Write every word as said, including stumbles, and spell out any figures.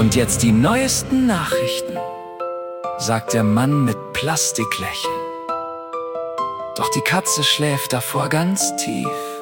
Und jetzt die neuesten Nachrichten, sagt der Mann mit Plastiklächeln. Doch die Katze schläft davor ganz tief.